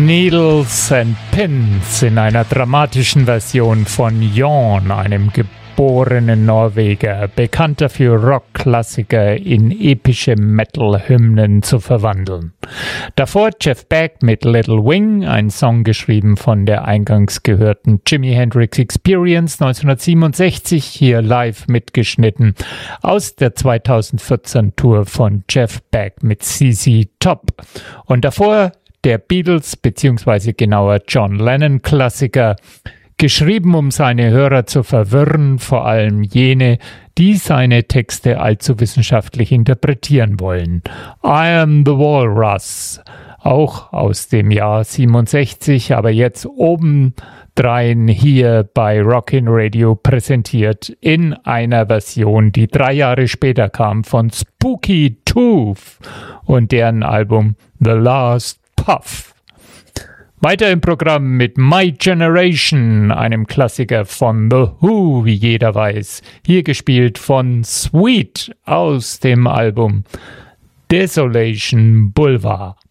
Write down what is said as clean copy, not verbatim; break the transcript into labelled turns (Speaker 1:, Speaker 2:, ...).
Speaker 1: Needles and Pins in einer dramatischen Version von Jon, einem geborenen Norweger, bekannt dafür, Rockklassiker in epische Metal-Hymnen zu verwandeln. Davor Jeff Beck mit Little Wing, ein Song geschrieben von der eingangs gehörten Jimi Hendrix Experience 1967, hier live mitgeschnitten aus der 2014 Tour von Jeff Beck mit ZZ Top. Und davor der Beatles bzw. genauer John Lennon Klassiker, geschrieben, um seine Hörer zu verwirren, vor allem jene, die seine Texte allzu wissenschaftlich interpretieren wollen. I Am the Walrus, auch aus dem Jahr 67, aber jetzt obendrein hier bei Rockin' Radio präsentiert in einer Version, die 3 Jahre später kam, von Spooky Tooth und deren Album The Last Puff. Weiter im Programm mit My Generation, einem Klassiker von The Who, wie jeder weiß. Hier gespielt von Sweet aus dem Album Desolation Boulevard.